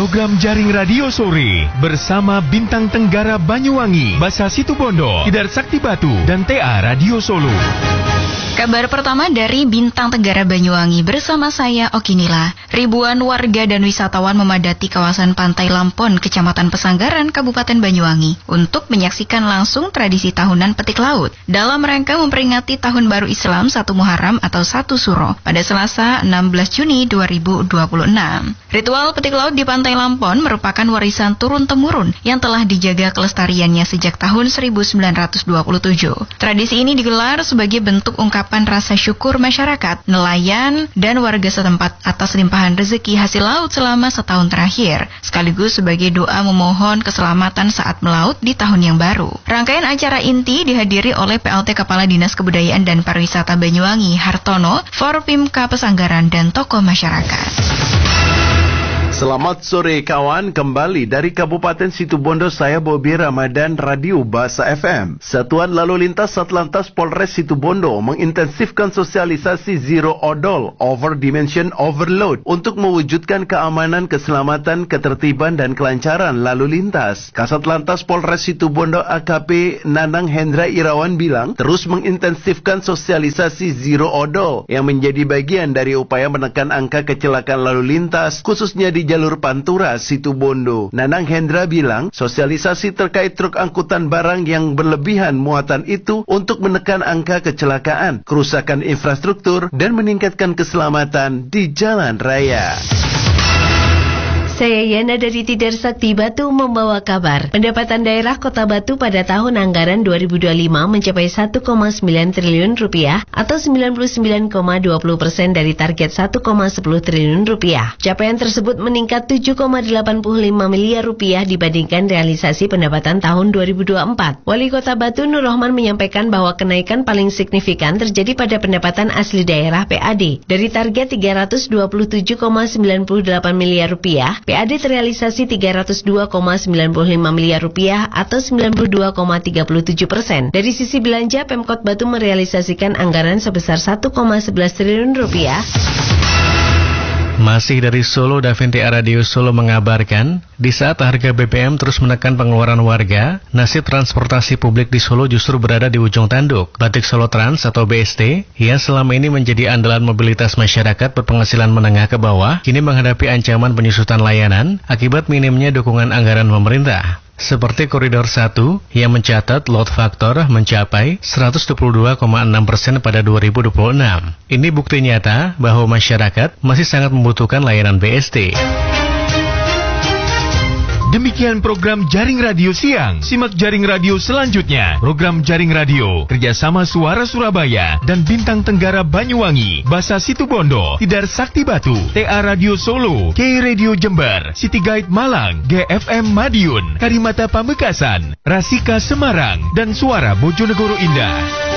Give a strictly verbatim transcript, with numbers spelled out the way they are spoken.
program Jaring Radio Sore bersama Bintang Tenggara Banyuwangi, Basa Situbondo, Tidar Sakti Batu, dan T A Radio Solo. Kabar pertama dari Bintang Tenggara Banyuwangi bersama saya Okinila. Ribuan warga dan wisatawan memadati kawasan Pantai Lampon, Kecamatan Pesanggaran, Kabupaten Banyuwangi untuk menyaksikan langsung tradisi tahunan petik laut dalam rangka memperingati Tahun Baru Islam satu Muharram atau satu Suro pada Selasa enam belas Juni dua ribu dua puluh enam. Ritual petik laut di Pantai Lampon merupakan warisan turun-temurun yang telah dijaga kelestariannya sejak tahun seribu sembilan ratus dua puluh tujuh. Tradisi ini digelar sebagai bentuk ungkapan rasa syukur masyarakat, nelayan, dan warga setempat atas limpahan rezeki hasil laut selama setahun terakhir, sekaligus sebagai doa memohon keselamatan saat melaut di tahun yang baru. Rangkaian acara inti dihadiri oleh P L T Kepala Dinas Kebudayaan dan Pariwisata Banyuwangi, Hartono, Forpimka Pesanggaran, dan tokoh masyarakat. Selamat sore kawan, kembali dari Kabupaten Situbondo saya Bobi Ramadan, Radio Basa F M. Satuan Lalu Lintas Satlantas Polres Situbondo mengintensifkan sosialisasi Zero Odol, Over Dimension Overload, untuk mewujudkan keamanan, keselamatan, ketertiban, dan kelancaran lalu lintas. Kasat Lantas Polres Situbondo A K P Nanang Hendra Irawan bilang, terus mengintensifkan sosialisasi Zero Odol yang menjadi bagian dari upaya menekan angka kecelakaan lalu lintas, khususnya di jalur Pantura, Situbondo. Nanang Hendra bilang, sosialisasi terkait truk angkutan barang yang berlebihan muatan itu untuk menekan angka kecelakaan, kerusakan infrastruktur, dan meningkatkan keselamatan di jalan raya. Saya Yana dari Tidar Sakti Batu membawa kabar. Pendapatan daerah Kota Batu pada tahun anggaran dua ribu dua puluh lima mencapai satu koma sembilan triliun rupiah atau sembilan puluh sembilan koma dua puluh persen dari target satu koma sepuluh triliun rupiah. Capaian tersebut meningkat tujuh koma delapan puluh lima miliar rupiah dibandingkan realisasi pendapatan tahun dua ribu dua puluh empat. Wali Kota Batu Nur Rahman menyampaikan bahwa kenaikan paling signifikan terjadi pada pendapatan asli daerah P A D. Dari target tiga ratus dua puluh tujuh koma sembilan puluh delapan miliar rupiah, P A D terrealisasi tiga ratus dua koma sembilan puluh lima miliar rupiah atau sembilan puluh dua koma tiga puluh tujuh persen. Dari sisi belanja, Pemkot Batu merealisasikan anggaran sebesar satu koma sebelas triliun rupiah. Masih dari Solo, Davin T A Radio Solo mengabarkan, di saat harga B B M terus menekan pengeluaran warga, nasib transportasi publik di Solo justru berada di ujung tanduk. Batik Solo Trans atau B S T, yang selama ini menjadi andalan mobilitas masyarakat berpenghasilan menengah ke bawah, kini menghadapi ancaman penyusutan layanan akibat minimnya dukungan anggaran pemerintah. Seperti Koridor satu yang mencatat load factor mencapai seratus dua puluh dua koma enam persen pada dua ribu dua puluh enam. Ini bukti nyata bahwa masyarakat masih sangat membutuhkan layanan B S T. Demikian program Jaring Radio Siang. Simak Jaring Radio selanjutnya. Program Jaring Radio kerjasama Suara Surabaya dan Bintang Tenggara Banyuwangi, Basa Situbondo, Tidar Sakti Batu, T A Radio Solo, K Radio Jember, City Guide Malang, G F M Madiun, Karimata Pamekasan, Rasika Semarang, dan Suara Bojonegoro Indah.